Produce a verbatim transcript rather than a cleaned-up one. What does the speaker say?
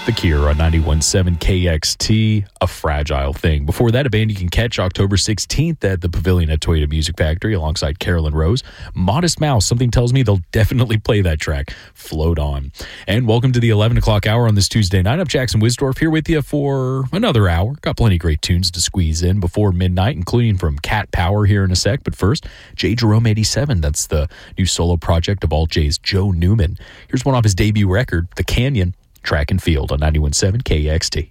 The Cure on ninety-one point seven K X T, A Fragile Thing. Before that, a band you can catch October sixteenth at the Pavilion at Toyota Music Factory alongside Carolyn Rose. Modest Mouse, something tells me they'll definitely play that track. Float On. And welcome to the eleven o'clock hour on this Tuesday night. I'm Jackson Wisdorf here with you for another hour. Got plenty of great tunes to squeeze in before midnight, including from Cat Power here in a sec. But first, J. Jerome eighty-seven. That's the new solo project of Alt J's Joe Newman. Here's one off his debut record, The Canyon. Track and Field on ninety-one point seven K X T.